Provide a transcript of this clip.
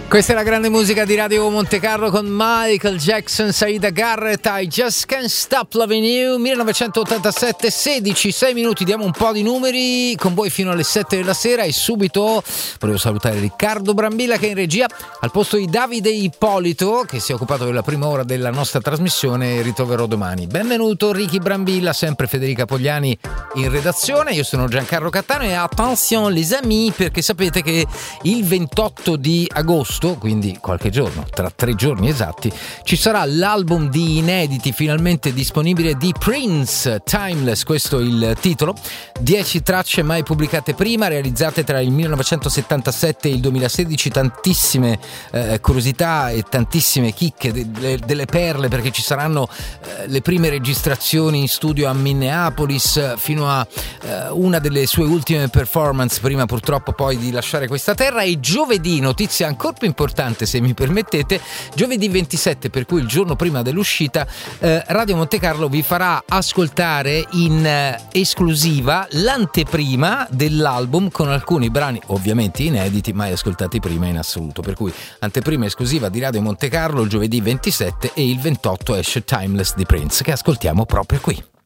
Questa è la grande musica di Radio Monte Carlo con Michael Jackson, Saida Garrett, I Just Can't Stop Loving You, 1987, 6 minuti, diamo un po' di numeri con voi fino alle 7 della sera e subito volevo salutare Riccardo Brambilla che è in regia al posto di Davide Ippolito che si è occupato della prima ora della nostra trasmissione e ritroverò domani. Benvenuto Ricky Brambilla, sempre Federica Pogliani in redazione, io sono Giancarlo Cattano e attenzione les amis perché sapete che il 28 di agosto, quindi qualche giorno, tra 3 giorni esatti, ci sarà l'album di inediti finalmente disponibile di Prince, Timeless, questo è il titolo, 10 tracce mai pubblicate prima, realizzate tra il 1977 e il 2016, tantissime curiosità e tantissime chicche, delle perle, perché ci saranno le prime registrazioni in studio a Minneapolis fino a una delle sue ultime performance prima purtroppo poi di lasciare questa terra. E giovedì, notizia ancora più importante se mi permettete, giovedì 27, per cui il giorno prima dell'uscita, Radio Monte Carlo vi farà ascoltare in esclusiva l'anteprima dell'album con alcuni brani ovviamente inediti mai ascoltati prima in assoluto, per cui anteprima esclusiva di Radio Monte Carlo il giovedì 27 e il 28 esce Timeless di Prince che ascoltiamo proprio qui.